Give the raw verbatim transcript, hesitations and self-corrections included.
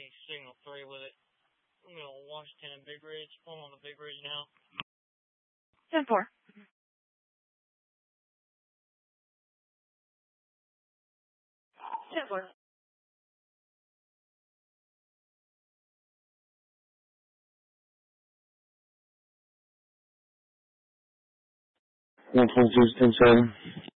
me signal three with it. I'm going to Washington and Big Ridge. I'm on the Big Ridge now. ten four. ten four. one twenty-two, ten seven.